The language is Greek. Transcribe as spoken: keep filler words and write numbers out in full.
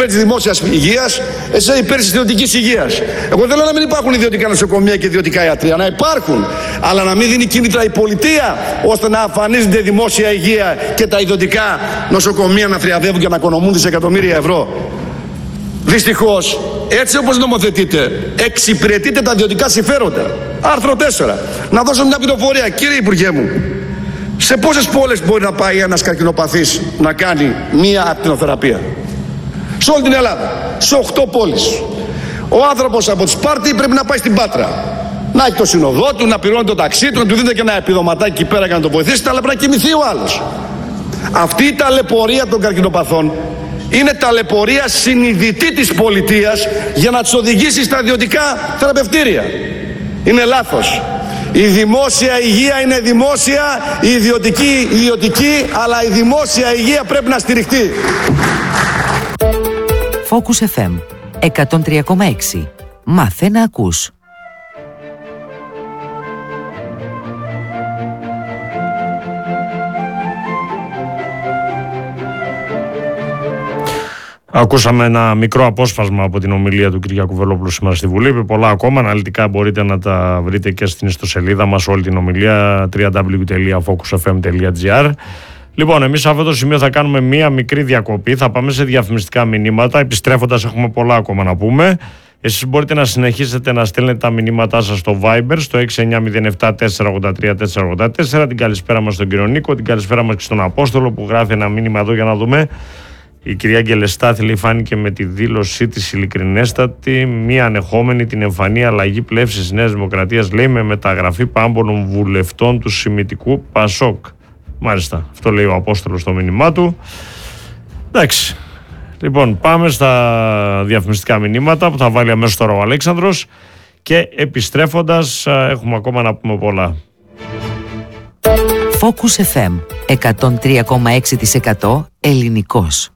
υπέρ της δημόσιας υγείας, εσείς είστε υπέρ της ιδιωτικής υγείας. Εγώ δεν λέω να μην υπάρχουν ιδιωτικά νοσοκομεία και ιδιωτικά ιατρεία, να υπάρχουν. Αλλά να μην δίνει κίνητρα η πολιτεία ώστε να αφανίζεται η δημόσια υγεία και τα ιδιωτικά νοσοκομεία να θριαδεύουν και να οικονομούν δισεκατομμύρια ευρώ. Δυστυχώς, έτσι όπως νομοθετείτε, εξυπηρετείτε τα ιδιωτικά συμφέροντα. Άρθρο τέσσερα. Να δώσω μια πληροφορία, κύριε Υπουργέ μου. Σε πόσες πόλεις μπορεί να πάει ένας καρκινοπαθής να κάνει μία ακτινοθεραπεία? Σε όλη την Ελλάδα. Σε οκτώ πόλεις. Ο άνθρωπος από τη Σπάρτη πρέπει να πάει στην Πάτρα. Να έχει το συνοδό του, να πληρώνει το ταξί του, να του δίνετε και ένα επιδοματάκι εκεί πέρα για να το βοηθήσετε, αλλά πρέπει να κοιμηθεί ο άλλος. Αυτή η ταλαιπωρία των καρκινοπαθών είναι ταλαιπωρία συνειδητή της πολιτείας για να τους οδηγήσει στα ιδιωτικά θεραπευτήρια. Είναι λάθος. Η δημόσια υγεία είναι δημόσια, η ιδιωτική ιδιωτική, αλλά η δημόσια υγεία πρέπει να στηριχτεί. Focus εφ εμ εκατόν τρία κόμμα έξι. Μάθε να ακούς. Ακούσαμε ένα μικρό απόσπασμα από την ομιλία του Κυριάκου Βελόπουλου σήμερα στη Βουλή. Είπε πολλά ακόμα. Αναλυτικά μπορείτε να τα βρείτε και στην ιστοσελίδα μας όλη την ομιλία double-u double-u double-u τελεία focus f m τελεία g r. Λοιπόν, εμείς σε αυτό το σημείο θα κάνουμε μία μικρή διακοπή. Θα πάμε σε διαφημιστικά μηνύματα. Επιστρέφοντας, έχουμε πολλά ακόμα να πούμε. Εσείς μπορείτε να συνεχίσετε να στέλνετε τα μηνύματά σας στο Viber, στο έξι εννιά μηδέν επτά τέσσερα ογδόντα τρία τέσσερα ογδόντα τέσσερα. Την καλησπέρα μας στον κύριο Νίκο, την καλησπέρα μας και στον Απόστολο που γράφει ένα μήνυμα εδώ για να δούμε. Η κυρία Γκελεστάθη, λέει, φάνηκε με τη δήλωσή της ειλικρινέστατη, μία ανεχόμενη την εμφανή αλλαγή πλεύσης της Νέας Δημοκρατίας, λέει, με μεταγραφή πάμπολων βουλευτών του Συμμιτικού Πασόκ. Μάλιστα, αυτό λέει ο Απόστολος στο μήνυμά του. Εντάξει. Λοιπόν, πάμε στα διαφημιστικά μηνύματα που θα βάλει αμέσως τώρα ο Αλέξανδρος και επιστρέφοντας έχουμε ακόμα να πούμε πολλά. Focus εφ εμ εκατόν τρία κόμμα έξι τοις εκατό ελληνικός.